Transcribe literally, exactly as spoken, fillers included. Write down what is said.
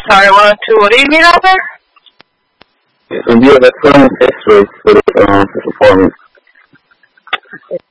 sorry, one oh two, what do you need out there? Yes, and do you have a film history for the, um, for performance?